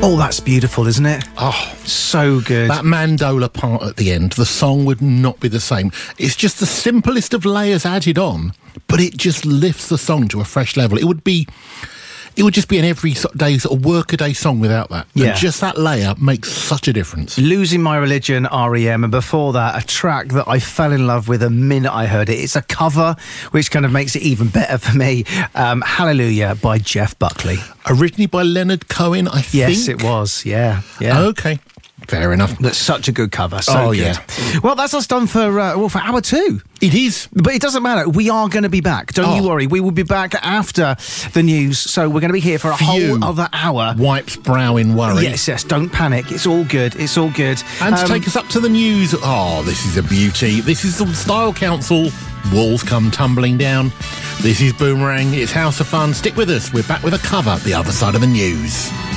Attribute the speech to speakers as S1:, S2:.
S1: Oh, that's beautiful, isn't it?
S2: Oh,
S1: so good.
S2: that mandola part at the end, the song would not be the same. It's just the simplest of layers added on, but it just lifts the song to a fresh level. It would just be an every day, sort of workaday song without that.
S1: Yeah.
S2: And just that layer makes such a difference.
S1: Losing My Religion, R.E.M., and before that, a track that I fell in love with the minute I heard it. It's a cover, which kind of makes it even better for me. Hallelujah by Jeff Buckley.
S2: Originally by Leonard Cohen, I think.
S1: Yes, it was. Yeah.
S2: Okay. Fair enough.
S1: That's such a good cover. So
S2: Oh,
S1: good.
S2: yeah.
S1: Well, that's us done for hour 2.
S2: It is.
S1: But it doesn't matter. We are going to be back. Don't you worry. We will be back after the news. So we're going to be here for a whole other hour.
S2: Wipes brow in worry.
S1: Yes. Don't panic. It's all good. It's all good.
S2: And to take us up to the news, this is a beauty. This is the Style Council. Walls come tumbling down. This is Boomerang. It's House of Fun. Stick with us. We're back with a cover, the other side of the news.